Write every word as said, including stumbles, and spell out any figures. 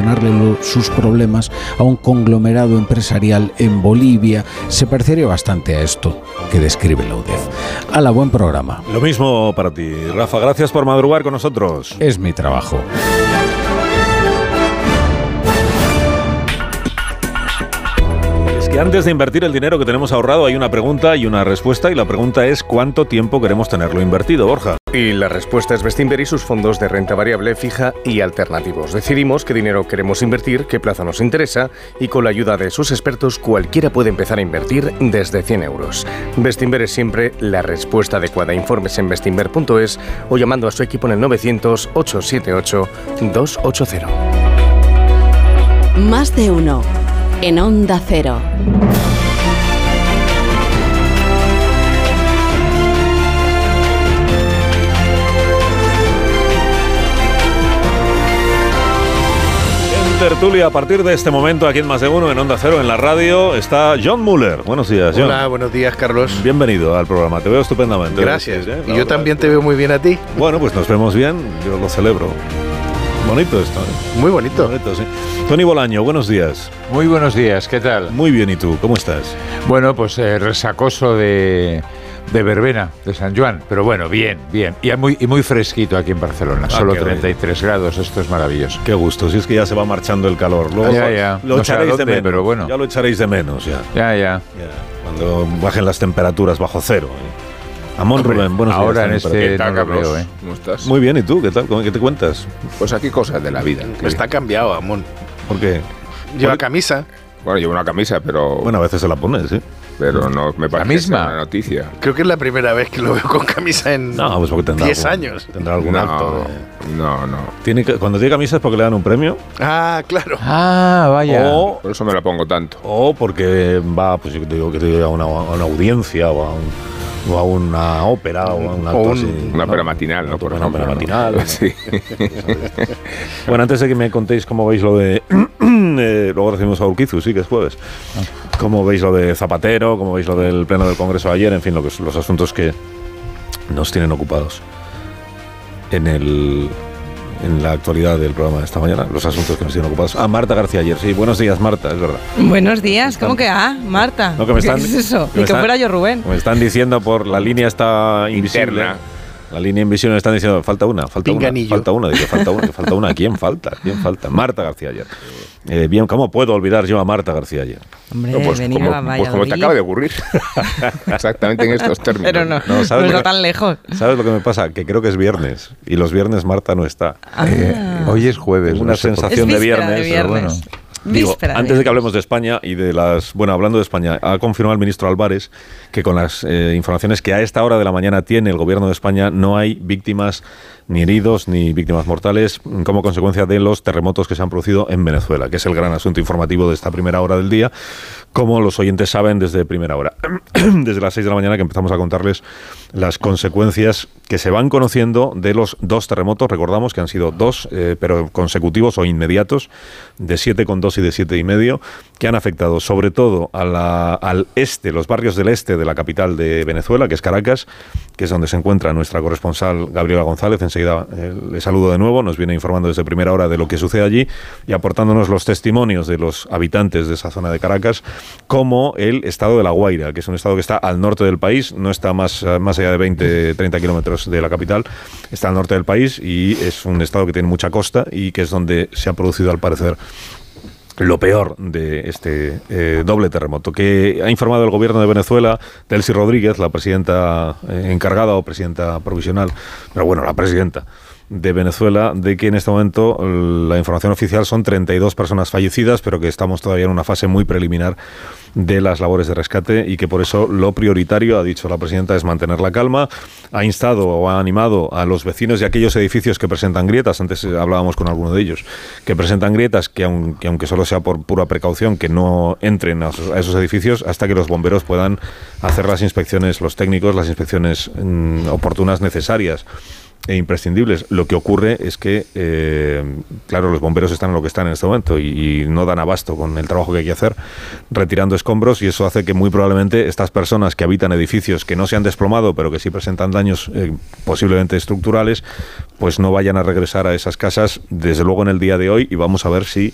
solucionarle lo, sus problemas a un conglomerado empresarial en Bolivia. Se parecería bastante a esto que describe la U D E F. ¡Hala, buen programa! Lo mismo para ti, Rafa. Gracias por madrugar con nosotros. Es mi trabajo. Que antes de invertir el dinero que tenemos ahorrado hay una pregunta y una respuesta, y la pregunta es ¿cuánto tiempo queremos tenerlo invertido, Borja? Y la respuesta es Bestinver y sus fondos de renta variable fija y alternativos. Decidimos qué dinero queremos invertir, qué plazo nos interesa, y con la ayuda de sus expertos cualquiera puede empezar a invertir desde cien euros. Bestinver es siempre la respuesta adecuada. Informes en bestinver punto es o llamando a su equipo en el novecientos, ochocientos setenta y ocho, doscientos ochenta. Más de uno en Onda Cero. Tertulia, a partir de este momento aquí en Más de Uno, en Onda Cero, en la radio, está John Muller. Buenos días, John. Hola, buenos días, Carlos. Bienvenido al programa, te veo estupendamente. Gracias, ¿eh? y yo también te veo muy bien a ti. Bueno, pues nos vemos bien, yo lo celebro. Bonito esto, ¿eh? Muy bonito. Muy bonito, sí. Tony Bolaño, buenos días. Muy buenos días, ¿qué tal? Muy bien, ¿y tú? ¿Cómo estás? Bueno, pues eh, resacoso de... de verbena, de San Juan, pero bueno, bien, bien. Y muy, y muy fresquito aquí en Barcelona, ah, solo treinta y tres grados, esto es maravilloso. Qué gusto, si es que ya se va marchando el calor. Luego, ya, ya. Lo no echaréis sé dónde, de menos, pero bueno. Ya lo echaréis de menos, ya. Ya, ya. ya cuando bajen las temperaturas bajo cero. ¿eh? Amón Rubén, buenos días. Ahora en este ¿Qué tal, no lo Carlos? veo, ¿eh? ¿Cómo estás? Muy bien, ¿y tú? ¿Qué tal? ¿Qué te cuentas? Pues aquí cosas de la vida. Que está cambiado, Amón. ¿Por qué? Lleva ¿Por? camisa. Bueno, llevo una camisa, pero... Bueno, a veces se la pones, ¿sí? Pero no me parece misma? una noticia. Creo que es la primera vez que lo veo con camisa en No, pues porque tendrá diez algún, años. Tendrá algún no, acto. De... No, no. ¿Tiene que, cuando tiene camisa es porque le dan un premio. Ah, claro. Ah, vaya. O, Por eso me la pongo tanto. o porque va, pues yo te digo que te digo a una, a una audiencia o a, un, o a una ópera o a un acto O un- así. Una ópera matinal, ¿no? Por Una ejemplo, ópera ¿no? matinal. Sí. Bueno, antes de que me contéis cómo veis lo de... eh, luego recibimos a Urquizu, sí, que es jueves. Cómo veis lo de Zapatero, cómo veis lo del pleno del Congreso de ayer, en fin, lo que, los asuntos que nos tienen ocupados en el... en la actualidad del programa de esta mañana, los asuntos que nos tienen ocupados. Ah, Marta García ayer, sí, buenos días, Marta, es verdad. Buenos días, ¿cómo que ah, Marta? No, que me están- ¿Qué es eso? que me Ni que están- fuera yo, Rubén. Me están diciendo por la línea está invisible. Interna. La línea invisible me están diciendo, falta una, falta una, Pinganillo. falta una, digo, falta una, falta una, ¿quién falta? ¿Quién falta? Marta García ayer. Eh, bien, ¿cómo puedo olvidar yo a Marta García ayer? Hombre, No, pues, venir como, a pues como te Valladolid. acaba de ocurrir. Exactamente en estos términos. Pero no, No, no, ¿sabes lo está que- tan lejos. ¿Sabes lo que me pasa? Que creo que es viernes y los viernes Marta no está. Ah. Eh, hoy es jueves. Tengo una no sé por qué. sensación Es de víspera viernes, de pero viernes. bueno. Digo, Víspera de antes de que viernes. hablemos de España y de las... Bueno, hablando de España, ha confirmado el ministro Álvarez que con las eh, informaciones que a esta hora de la mañana tiene el gobierno de España no hay víctimas ni heridos ni víctimas mortales como consecuencia de los terremotos que se han producido en Venezuela, que es el gran asunto informativo de esta primera hora del día, como los oyentes saben desde primera hora. Desde las seis de la mañana que empezamos a contarles las consecuencias que se van conociendo de los dos terremotos, recordamos que han sido dos, eh, pero consecutivos o inmediatos, de siete coma dos y de siete coma cinco, que han afectado sobre todo a la, al este, los barrios del este de la capital de Venezuela, que es Caracas, que es donde se encuentra nuestra corresponsal Gabriela González. Enseguida eh, le saludo de nuevo, nos viene informando desde primera hora de lo que sucede allí y aportándonos los testimonios de los habitantes de esa zona de Caracas, como el estado de La Guaira, que es un estado que está al norte del país, no está más, más allá de veinte, treinta kilómetros de la capital, está al norte del país y es un estado que tiene mucha costa y que es donde se ha producido, al parecer, lo peor de este eh, doble terremoto, que ha informado el gobierno de Venezuela, Delcy Rodríguez, la presidenta eh, encargada o presidenta provisional, pero bueno, la presidenta de Venezuela, de que en este momento la información oficial son treinta y dos personas fallecidas, pero que estamos todavía en una fase muy preliminar de las labores de rescate y que por eso lo prioritario, ha dicho la presidenta, es mantener la calma. Ha instado o ha animado a los vecinos de aquellos edificios que presentan grietas, antes hablábamos con alguno de ellos, que presentan grietas, que aunque, aunque solo sea por pura precaución, que no entren a esos, a esos edificios hasta que los bomberos puedan hacer las inspecciones, los técnicos, las inspecciones mmm, oportunas necesarias e imprescindibles. Lo que ocurre es que, eh, claro, los bomberos están en lo que están en este momento y, y no dan abasto con el trabajo que hay que hacer retirando escombros, y eso hace que muy probablemente estas personas que habitan edificios que no se han desplomado pero que sí presentan daños eh, posiblemente estructurales, pues no vayan a regresar a esas casas desde luego en el día de hoy, y vamos a ver si